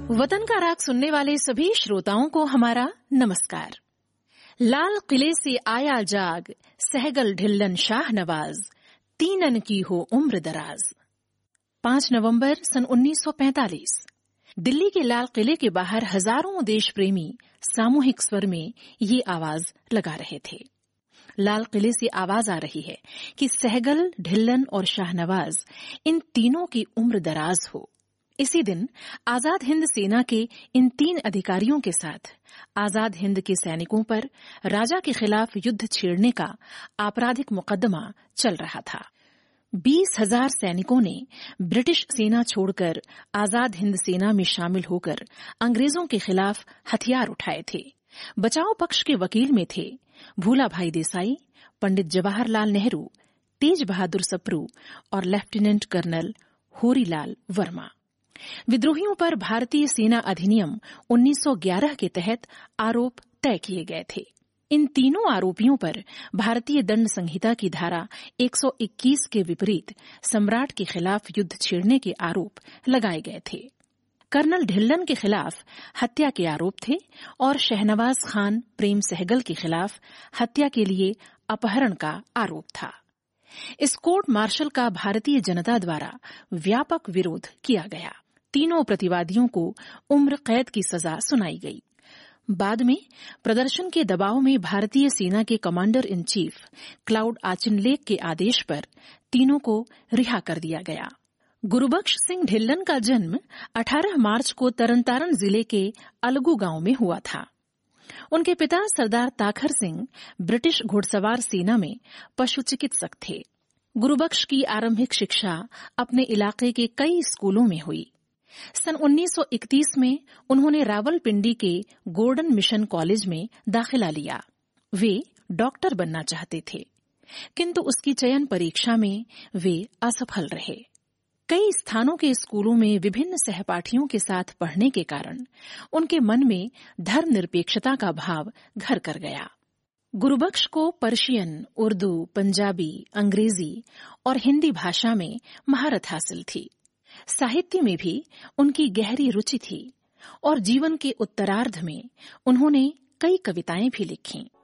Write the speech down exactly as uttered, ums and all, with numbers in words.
वतन का राग सुनने वाले सभी श्रोताओं को हमारा नमस्कार। लाल किले से आया जाग, सहगल ढिल्लन शाह नवाज, तीनन की हो उम्र दराज। पांच नवंबर सन उन्नीस सौ पैंतालीस दिल्ली के लाल किले के बाहर हजारों देश प्रेमी सामूहिक स्वर में ये आवाज लगा रहे थे। लाल किले से आवाज आ रही है कि सहगल, ढिल्लन और शाहनवाज इन तीनों की उम्र दराज हो। इसी दिन आजाद हिंद सेना के इन तीन अधिकारियों के साथ आजाद हिंद के सैनिकों पर राजा के खिलाफ युद्ध छेड़ने का आपराधिक मुकदमा चल रहा था। बीस हजार सैनिकों ने ब्रिटिश सेना छोड़कर आजाद हिंद सेना में शामिल होकर अंग्रेजों के खिलाफ हथियार उठाए थे। बचाव पक्ष के वकील में थे भूला भाई देसाई, पंडित जवाहरलाल नेहरू, तेज बहादुर सप्रू और लेफ्टिनेंट कर्नल होरीलाल वर्मा। विद्रोहियों पर भारतीय सेना अधिनियम उन्नीस सौ ग्यारह के तहत आरोप तय किए गए थे। इन तीनों आरोपियों पर भारतीय दंड संहिता की धारा एक सौ इक्कीस के विपरीत सम्राट के खिलाफ युद्ध छेड़ने के आरोप लगाए गए थे। कर्नल ढिल्लन के खिलाफ हत्या के आरोप थे और शहनवाज खान प्रेम सहगल के खिलाफ हत्या के लिए अपहरण का आरोप था। इस कोर्ट मार्शल का भारतीय जनता द्वारा व्यापक विरोध किया गया। तीनों प्रतिवादियों को उम्र कैद की सजा सुनाई गई। बाद में प्रदर्शन के दबाव में भारतीय सेना के कमांडर इन चीफ क्लाउड आचिनलेक के आदेश पर तीनों को रिहा कर दिया गया। गुरुबख्श सिंह ढिल्लन का जन्म अठारह मार्च को तरनतारन जिले के अलगू गांव में हुआ था। उनके पिता सरदार ताखर सिंह ब्रिटिश घुड़सवार सेना में पशु चिकित्सक थे। गुरुबख्श की आरंभिक शिक्षा अपने इलाके के कई स्कूलों में हुई। सन उन्नीस सौ इकतीस में उन्होंने रावलपिंडी के गोल्डन मिशन कॉलेज में दाखिला लिया। वे डॉक्टर बनना चाहते थे, किंतु उसकी चयन परीक्षा में वे असफल रहे। कई स्थानों के स्कूलों में विभिन्न सहपाठियों के साथ पढ़ने के कारण उनके मन में धर्मनिरपेक्षता का भाव घर कर गया। गुरुबख्श को पर्शियन, उर्दू, पंजाबी, अंग्रेजी और हिंदी भाषा में महारत हासिल थी। साहित्य में भी उनकी गहरी रुचि थी और जीवन के उत्तरार्ध में उन्होंने कई कविताएं भी लिखीं।